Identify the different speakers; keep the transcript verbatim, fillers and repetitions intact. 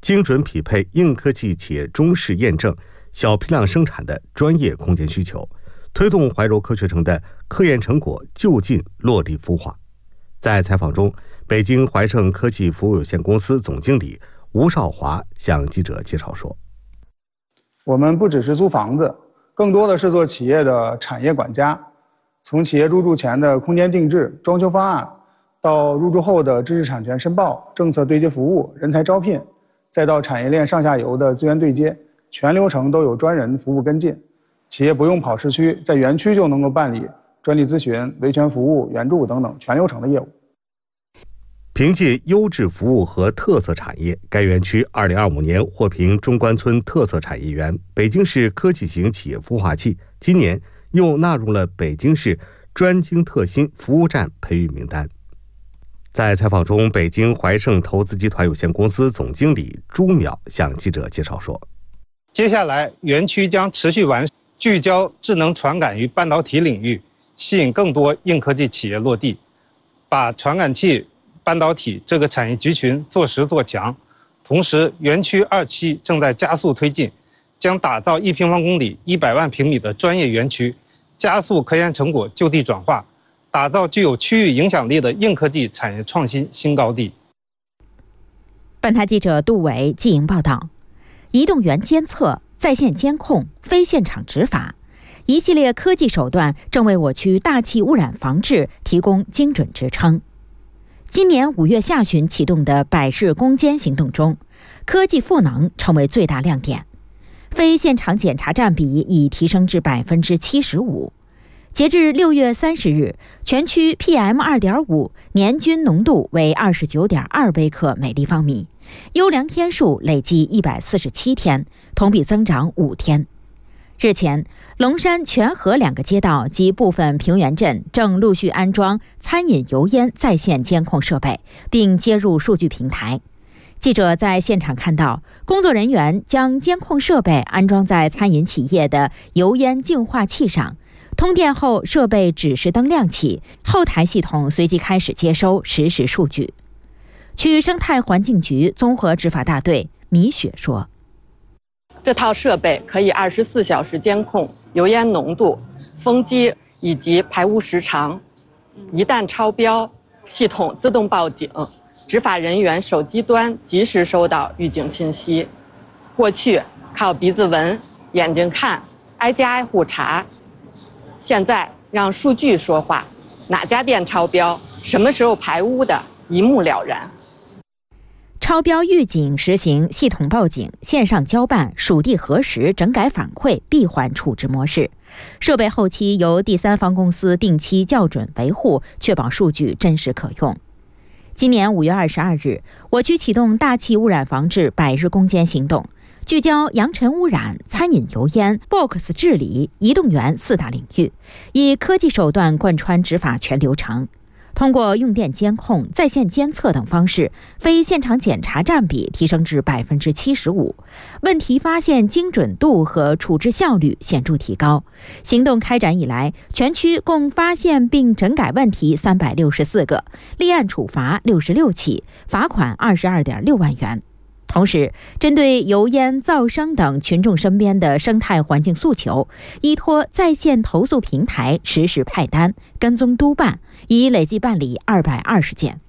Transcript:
Speaker 1: 精准匹配硬科技企业中试验证、小批量生产的专业空间需求，推动怀柔科学城的科研成果就近落地孵化。在采访中，北京怀盛科技服务有限公司总经理吴少华向记者介绍说：“
Speaker 2: 我们不只是租房子，更多的是做企业的产业管家。从企业入住前的空间定制、装修方案，到入住后的知识产权申报、政策对接服务、人才招聘，再到产业链上下游的资源对接，全流程都有专人服务跟进。企业不用跑市区，在园区就能够办理专利咨询、维权服务、援助等等全流程的业务。”
Speaker 1: 凭借优质服务和特色产业，该园区二零二五年获评中关村特色产业园、北京市科技型企业孵化器，今年又纳入了北京市专精特新服务站培育名单。在采访中，北京怀盛投资集团有限公司总经理朱淼向记者介绍说：“
Speaker 3: 接下来，园区将持续完聚焦智能传感与半导体领域，吸引更多硬科技企业落地，把传感器、半导体这个产业集群做实做强。同时，园区二期正在加速推进，将打造一平方公里、一百万平米的专业园区，加速科研成果就地转化，打造具有区域影响力的硬科技产业创新新高地。”
Speaker 4: 本台记者杜伟记营报道。移动园监测、在线监控、非现场执法，一系列科技手段正为我区大气污染防治提供精准支撑。今年五月下旬启动的百日攻坚行动中，科技赋能成为最大亮点，非现场检查占比已提升至百分之七十五。截至六月三十日，全区 P M 二点五 年均浓度为二十九点二微克每立方米，优良天数累计一百四十七天，同比增长五天。日前，龙山、泉河两个街道及部分平原镇正陆续安装餐饮油烟在线监控设备，并接入数据平台。记者在现场看到，工作人员将监控设备安装在餐饮企业的油烟净化器上，通电后设备指示灯亮起，后台系统随即开始接收实时数据。区生态环境局综合执法大队米雪说：“
Speaker 5: 这套设备可以二十四小时监控油烟浓度、风机以及排污时长，一旦超标，系统自动报警，执法人员手机端及时收到预警信息。过去靠鼻子闻、眼睛看、挨家挨户查，现在让数据说话，哪家店超标，什么时候排污的，一目了然。”
Speaker 4: 超标预警实行系统报警、线上交办、属地核实、整改反馈闭环处置模式。设备后期由第三方公司定期校准维护，确保数据真实可用。今年五月二十二日，我区启动大气污染防治百日攻坚行动，聚焦扬尘污染、餐饮油烟、B O X 治理、移动园四大领域，以科技手段贯穿执法全流程。通过用电监控、在线监测等方式，非现场检查占比提升至百分之七十五，问题发现精准度和处置效率显著提高。行动开展以来，全区共发现并整改问题三百六十四个，立案处罚六十六起，罚款二十二点六万元。同时，针对油烟、噪声等群众身边的生态环境诉求，依托在线投诉平台实时派单、跟踪督办，已累计办理二百二十件。